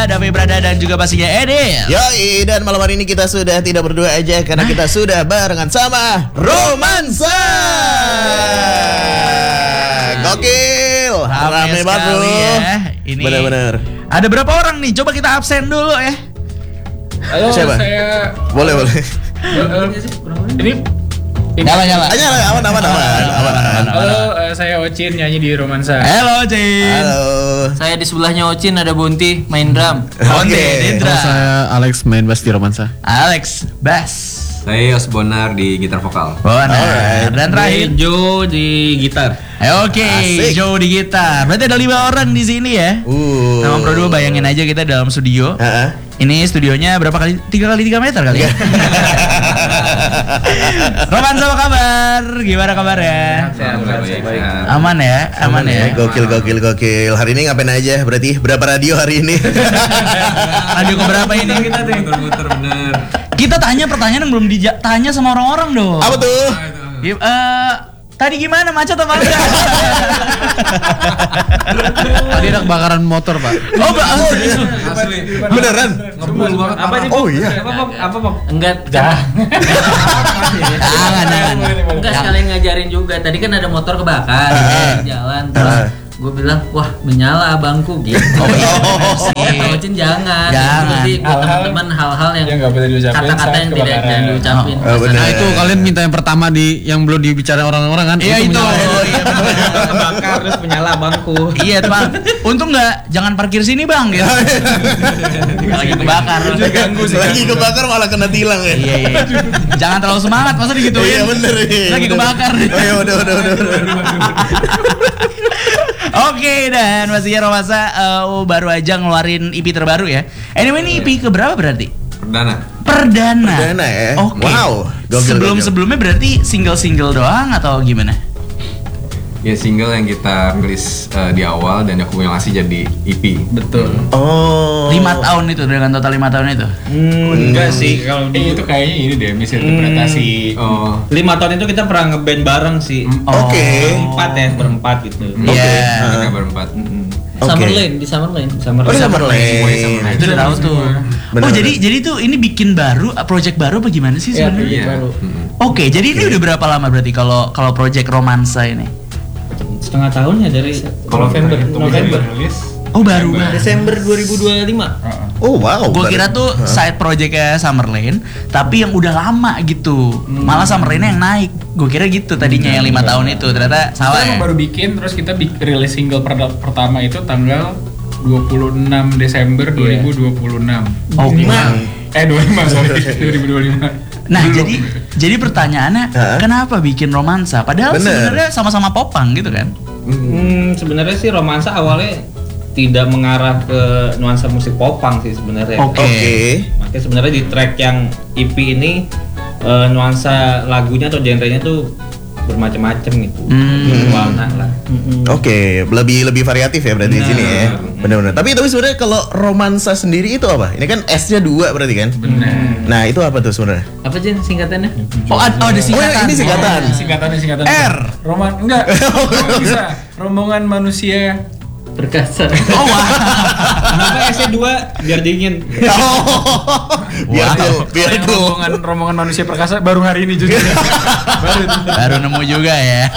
Davi Brada dan juga pastinya Edil. Yoi, dan malam hari ini kita sudah tidak berdua aja karena kita sudah barengan sama Romansa. Gokil, rame banget loh. Ya. Ini Bener-bener. ada berapa orang nih? Coba kita absen dulu ya. Halo, Siapa? saya Boleh. ini Nyala. Aman. halo, saya Ocin nyanyi di Romansa. Halo, Cin. Halo. Saya di sebelahnya Ocin ada Bonti main drum. Oke, Dendra. Saya Alex main bass di Romansa. Alex, bass. Saya Yos Bonar di gitar vokal. Bonar. Dan terakhir Jo di gitar. Oke, Asik. Joe di gitar. Berarti ada 5 orang di sini ya. Sama Pro 2 bayangin aja kita dalam studio. Heeh. Ini studionya berapa kali? 3 kali 3 meter kali ya. Romansa, apa kabar? Gimana kabarnya? Aman ya? Aman ya? Gokil. Hari ini ngapain aja? Berarti berapa radio hari ini? Radio keberapa ini kita tuh? Muter-muter bener. Kita tanya pertanyaan yang belum ditanya sama orang-orang dong. Apa tuh? Tadi gimana, macet apa enggak? Tadi ada kebakaran motor, Pak. Oh, Asli. Beneran? Ngebul banget. Apa nih? Oh iya. Apa Enggak. Jangan. Enggak sekalian ngajarin juga. Tadi kan ada motor kebakar di jalan. Terus gue bilang, wah menyala abangku gitu. Ocin jangan. Jadi buat teman-teman hal-hal yang nggak boleh diucapin kata-kata saat yang tidak kebakaran. jangan diucapin. bener. Nah itu kalian minta yang pertama yang belum dibicarain orang-orang kan? Iya itu. menyala. Kebakar terus menyala abangku. Iya tuh, Bang. Untung nggak, jangan parkir sini, Bang. Gitu. Lagi kebakar. Lagi kebakar malah kena tilang ya. Iya. Jangan terlalu semangat, masa digituin. Iya bener. Lagi kebakar. Oh iya udah. Oke, dan pastinya Romansa baru aja ngeluarin EP terbaru ya. Anyway, ini EP keberapa berarti? Perdana. Perdana ya. Oke. Wow. Gokil. Sebelumnya berarti single doang atau gimana? Ya single yang kita rilis di awal dan akumulasi jadi EP. Betul. Oh. 5 tahun itu, dengan total 5 tahun itu. Enggak sih kalau Itu kayaknya ini deh misinterpretasi. Oh. 5 tahun itu kita pernah ngeband bareng sih. Oke. Berempat gitu. Iya. Kita berempat. Di Summerlane. Oh, di Summerlane. Nah, itu udah tahu tuh. Bener. Oh, jadi tuh ini bikin baru, project baru apa gimana sih sebenarnya? Iya. Baru. Oke, jadi ini udah berapa lama berarti kalau project Romansa ini? Setengah tahun ya dari November. Oh, baru banget. Desember 2025. Oh wow. Gue kira tuh side projectnya Summerlane, tapi yang udah lama gitu. Malah Summerlane yang naik. Gue kira gitu tadinya yang 5 tahun itu. Ternyata salah Kita ya. emang baru bikin, terus kita rilis single pertama itu tanggal 26 Desember 2026. Oh, 25 sorry 2025. Nah, jadi pertanyaannya, kenapa bikin Romansa? Padahal Bener. sebenarnya sama-sama popang gitu kan? Sebenarnya sih Romansa awalnya tidak mengarah ke nuansa musik popang sih sebenarnya. Oke. Makanya sebenarnya di track yang EP ini nuansa lagunya atau genrenya tuh bermacam-macam gitu. Warna lah. Oke, lebih variatif ya berarti di sini ya. Benar-benar. Tapi sebenarnya kalau Romansa sendiri itu apa? Ini kan S-nya 2 berarti kan? Benar. Nah, itu apa tuh sebenarnya? Apa sih singkatannya? Oh, ada singkatan. ini singkatan. Singkatan R. Enggak. Bisa. Rombongan manusia Perkasa. Oh, wah. Kenapa S-nya 2? Biar dingin. Biar tuh. rombongan manusia perkasa baru hari ini juga. Baru nemu juga ya.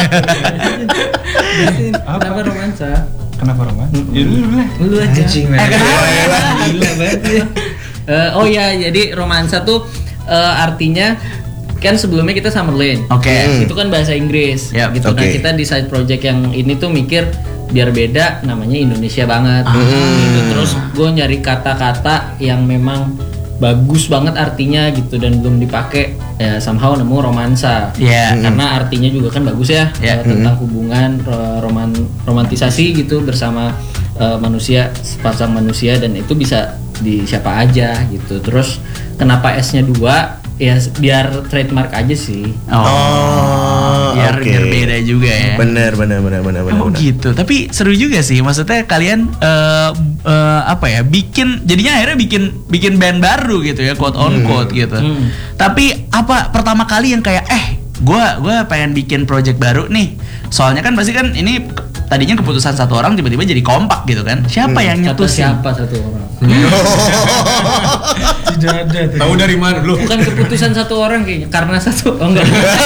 Kenapa Romansa? Kenapa rombongan? Ya dulu lah. Lu aja. Kenapa? Gila banget ya. Oh ya, jadi Romansa tuh artinya kan sebelumnya kita Summerlane. Oke. Itu kan bahasa Inggris Yap, gitu. Nah, oke. kita di side project yang ini tuh mikir biar beda, namanya Indonesia banget. Gitu. Terus gue nyari kata-kata yang memang bagus banget artinya gitu dan belum dipakai, ya somehow nemu Romansa. Iya. Karena artinya juga kan bagus ya, tentang hubungan romantisasi gitu bersama manusia, sepasang manusia, dan itu bisa di siapa aja gitu. Terus kenapa S-nya 2? Ya biar trademark aja sih. Biar oke. beda juga ya. Bener. Oh gitu. Tapi seru juga sih. Maksudnya kalian apa ya? Jadinya akhirnya bikin band baru gitu ya, quote on quote gitu. Tapi apa pertama kali yang kayak gue pengen bikin project baru nih. Soalnya kan pasti kan ini tadinya keputusan satu orang tiba-tiba jadi kompak gitu kan. Siapa yang Kata nyetusin? siapa satu orang? Tidak ada. Tahu dari mana lu? Bukan keputusan satu orang kayaknya, karena satu enggak.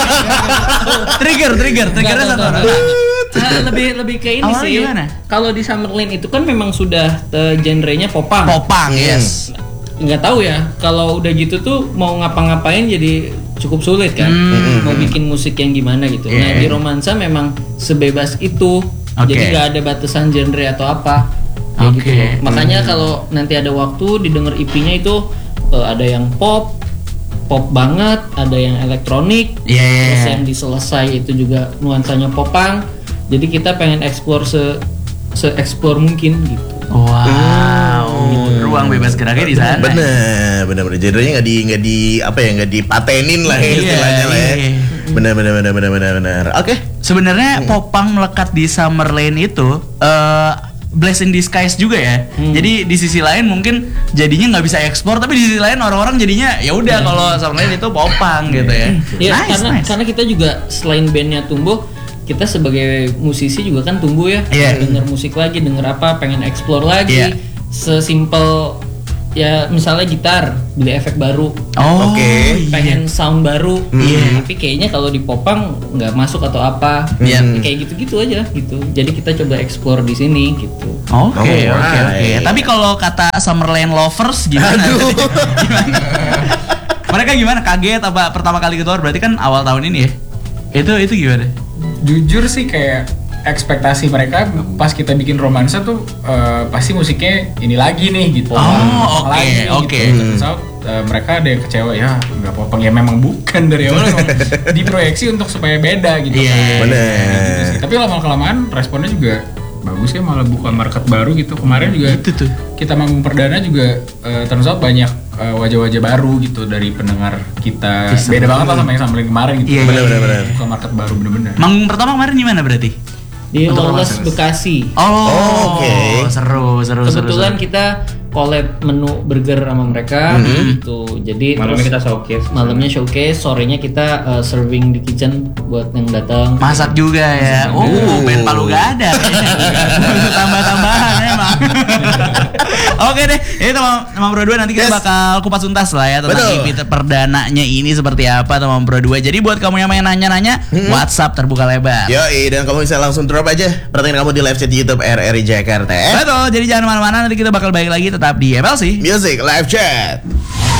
Triggernya satu orang. Lebih ke ini Awalnya sih. gimana? Kalau di Summerlin itu kan memang sudah genrenya popang. Popang, yes. Nggak tahu ya, kalau udah gitu tuh mau ngapa-ngapain jadi cukup sulit kan. Mau bikin musik yang gimana gitu. Nah, di Romansa memang sebebas itu. Oke. Jadi nggak ada batasan genre atau apa. Kayak Oke. gitu loh. Makanya kalau nanti ada waktu didengar EP-nya itu ada yang pop banget, ada yang elektronik, Iya. terus yang diselesai itu juga nuansanya popang. Jadi kita pengen explore se-explore mungkin gitu. Wow, ruang bebas geraknya di sana. Bener. Genrenya nggak dipatenin lah ya, Iya, istilahnya lah ya. iya. Bener. Oke. Sebenarnya popang melekat di Summerlane itu blessing in disguise juga ya. Jadi di sisi lain mungkin jadinya nggak bisa ekspor, tapi di sisi lain orang-orang jadinya ya udah kalau Summerlane itu popang gitu ya. Iya, Nice. karena kita juga selain bandnya tumbuh, kita sebagai musisi juga kan tumbuh ya. Iya. Denger musik lagi, denger apa, pengen explore lagi. Iya. Sesimpel ya misalnya gitar, beli efek baru. Oh, Oke. iya. Pengen sound baru. Iya. Tapi kayaknya kalau di popang nggak masuk atau apa. Iya. Ya, kayak gitu-gitu aja gitu. Jadi kita coba explore di sini gitu. Oke. Alright. Tapi kalau kata Summerlane lovers gimana? Gimana? Mereka gimana? Kaget apa pertama kali keluar? Berarti kan awal tahun ini ya? Itu gimana? Jujur sih kayak ekspektasi mereka pas kita bikin Romansa tuh pasti musiknya ini lagi nih gitu. Oh, Popang oke, lagi oke. Gitu. Turns out, mereka ada yang kecewa ya nggak popang ya memang bukan dari awal memang diproyeksi untuk supaya beda gitu. Iya, kan. bener. Gitu sih. Tapi lama-kelamaan responnya juga bagus ya, malah buka market baru gitu. Kemarin juga Itu tuh. kita manggung perdana juga turns out banyak wajah-wajah baru gitu dari pendengar kita. Beda banget lah sama yang sampai kemarin gitu. Iya, Bener. Buka market baru bener-bener. Manggung pertama kemarin gimana berarti? Di Untuk Lawless Romansa. Bekasi. Oh, Oke. Seru. Kebetulan kita collab menu burger sama mereka gitu. Jadi Malamnya kita terus showcase. malamnya showcase, sorenya kita serving di kitchen buat yang datang. Masak juga ya. Band Palu gak ada. Butuh tambah-tambahan emang. Oke deh, ini teman Pro 2 nanti kita Yes. bakal kupas tuntas lah ya tentang Betul. EP perdananya ini seperti apa teman Pro 2. Jadi buat kamu yang main nanya-nanya, WhatsApp terbuka lebar. Yoi, dan kamu bisa langsung drop aja pertanyaan kamu di live chat YouTube RRI Jakarta. Betul, jadi jangan kemana-mana, nanti kita bakal balik lagi tetap di MLC. Music live chat.